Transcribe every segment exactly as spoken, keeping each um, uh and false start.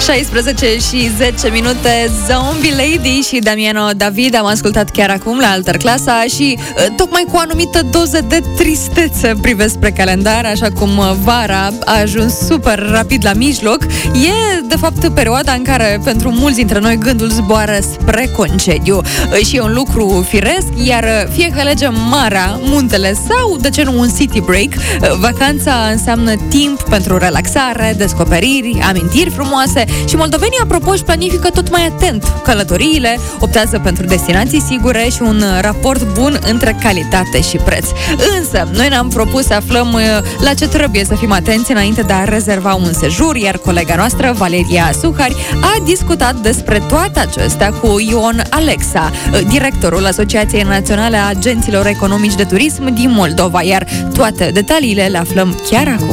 șaisprezece și zece minute. Zombie Lady și Damiano David am ascultat chiar acum la Alterclasa și tocmai cu o anumită doză de tristețe privesc spre calendar, așa cum vara a ajuns super rapid la mijloc. E, de fapt, perioada în care pentru mulți dintre noi gândul zboară spre concediu. Și e un lucru firesc, iar fie că alegem marea, muntele sau, de ce nu, un city break, vacanța înseamnă timp pentru relaxare, descoperiri, amintiri frumoase și moldovenii, apropo, își planifică tot mai atent călătoriile, optează pentru destinații sigure și un raport bun între calitate și preț. Însă, noi ne-am propus să aflăm la ce trebuie să fim atenți înainte de a rezerva un sejur, iar colega noastră, Valeria Suhari, a discutat despre toate acestea cu Ion Alexa, directorul Asociației Naționale a Agenților Economici de Turism din Moldova, iar toate detaliile le aflăm chiar acum.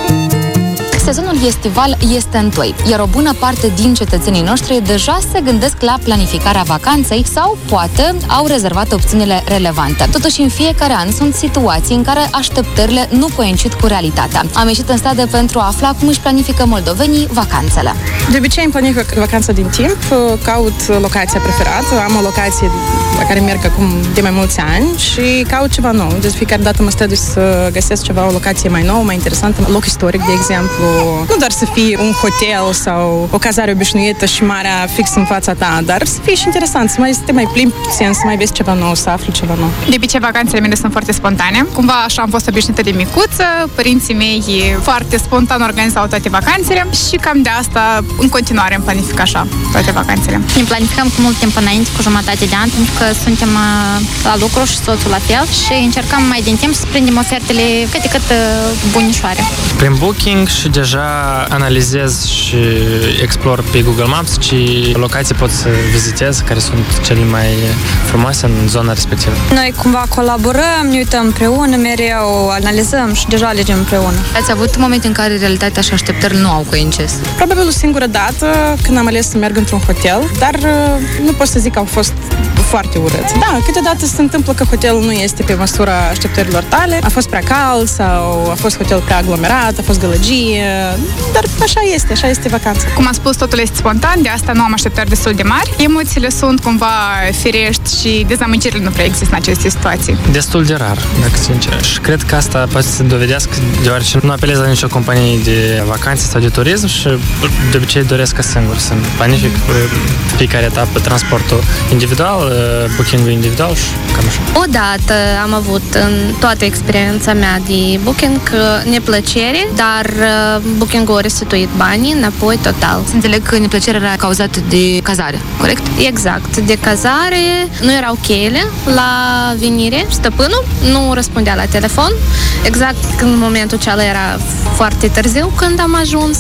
Sezonul estival este întoi, iar o bună parte din cetățenii noștri deja se gândesc la planificarea vacanței sau poate au rezervat opțiunile relevante. Totuși, în fiecare an sunt situații în care așteptările nu coincid cu realitatea. Am ieșit în stradă pentru a afla cum își planifică moldovenii vacanțele. De obicei îmi planific vacanța din timp, caut locația preferată, am o locație la care merg acum de mai mulți ani și caut ceva nou. Deci fiecare dată mă strădui să găsesc ceva, o locație mai nouă, mai interesantă, loc istoric, de exemplu. Nu doar să fie un hotel sau o cazare obișnuită și marea fix în fața ta, dar să fie și interesant, să mai să te mai plimbi puțin, să mai vezi ceva nou, să afli ceva nou. De obicei, vacanțele mele sunt foarte spontane. Cumva așa am fost obișnuită de micuță, părinții mei foarte spontan organizau toate vacanțele și cam de asta în continuare îmi planific așa toate vacanțele. Ne planificăm cu mult timp înainte, cu jumătate de an, pentru că suntem la lucru și soțul la fel și încercăm mai din timp să prindem ofertele cât de cât bunișoare. Prin Booking și deja analizez și explor pe Google Maps ce locații pot să vizitez, care sunt cele mai frumoase în zona respectivă. Noi cumva colaborăm, ne uităm împreună, mereu analizăm și deja alegem împreună. Ați avut momente în care realitatea și așteptările nu au coincis? Probabil o singură dată când am ales să merg într-un hotel, dar nu pot să zic că au fost foarte urât. Da, câteodată se întâmplă că hotelul nu este pe măsura așteptărilor tale, a fost prea cald sau a fost hotel prea aglomerat, a fost gălăgie, dar așa este, așa este vacanța. Cum am spus, totul este spontan, de asta nu am așteptări destul de mari. Emoțiile sunt cumva firești și dezamăgirile nu prea există în aceste situații. Destul de rar, dacă sincer. Și cred că asta poate să se dovedească, deoarece nu apelez la nicio companie de vacanțe sau de turism și de obicei doresc ca singur să planific fiecare etapă transportul individual, booking-ul individual și cam așa. Odată am avut în toată experiența mea de booking neplăcere, dar booking-ul a restituit banii înapoi total. Să înțeleg că neplăcerea era cauzată de cazare, corect? Exact, de cazare, nu erau cheile la venire, stăpânul nu răspundea la telefon, exact în momentul acela era foarte târziu când am ajuns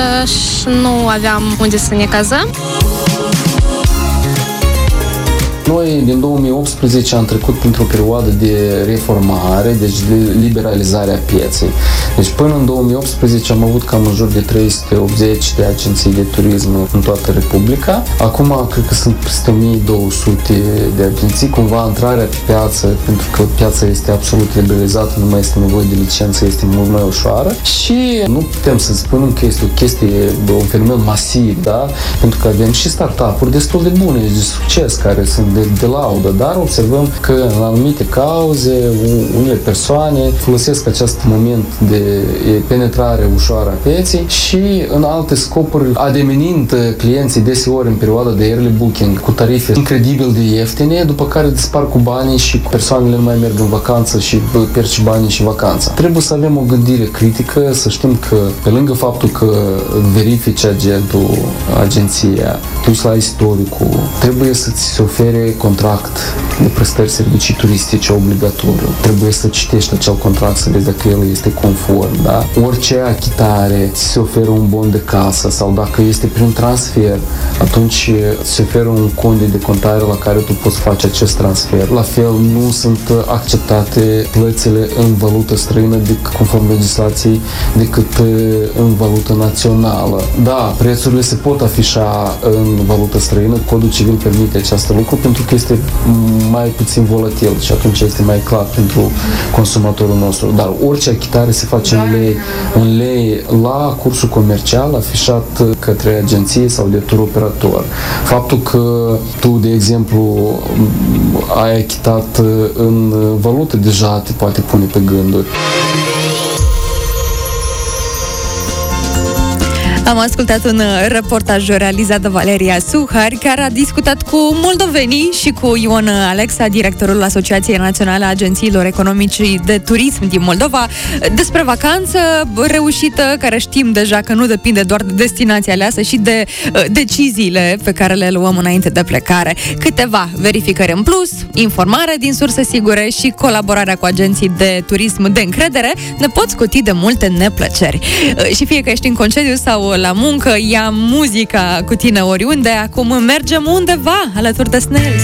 și nu aveam unde să ne cazăm. Noi, din două mii optsprezece, am trecut printr-o perioadă de reformare, deci de liberalizare a pieței. Deci până în două mii optsprezece am avut cam în jur de trei sute optzeci de agenții de turism în toată Republica. Acum, cred că sunt peste o mie două sute de agenții. Cumva, intrarea pe piață, pentru că piața este absolut liberalizată, nu mai este nevoie de licență, este mult mai ușoară. Și nu putem să spunem că este o chestie, un fenomen masiv, da? Pentru că avem și startup-uri destul de bune, de succes, care sunt de, de laudă, dar observăm că în anumite cauze, unele persoane folosesc acest moment de penetrare ușoară a pieței și în alte scopuri, ademenind clienții deseori în perioada de early booking cu tarife incredibil de ieftine, după care dispar cu banii și persoanele nu mai merg în vacanță și pierd și banii și vacanța. Trebuie să avem o gândire critică, să știm că pe lângă faptul că verifici agentul, agenția, duci la istoricul, trebuie să ți se ofere contract de prestări servicii turistice obligatoriu. Trebuie să citești acel contract să vezi dacă el este conform, da? Orice achitare, ți se oferă un bon de casă sau dacă este prin transfer, atunci ți se oferă un cont de decontare la care tu poți face acest transfer. La fel, nu sunt acceptate plățile în valută străină decât conform legislației decât în valută națională. Da, prețurile se pot afișa în valută străină. Codul civil permite acest lucru pentru că este mai puțin volatil și atunci este mai clar pentru consumatorul nostru. Dar orice achitare se face în lei, în lei la cursul comercial afișat către agenție sau de tur operator. Faptul că tu, de exemplu, ai achitat în valută deja te poate pune pe gânduri. Am ascultat un reportaj realizat de Valeria Suhari, care a discutat cu moldovenii și cu Ion Alexa, directorul Asociației Naționale a Agențiilor Economice de Turism din Moldova, despre vacanță reușită, care știm deja că nu depinde doar de destinația aleasă și de uh, deciziile pe care le luăm înainte de plecare. Câteva verificări în plus, informare din surse sigure și colaborarea cu agenții de turism de încredere ne pot scuti de multe neplăceri. Uh, și fie că ești în concediu sau la muncă, ia muzica cu tine oriunde. Acum mergem undeva alături de Snails.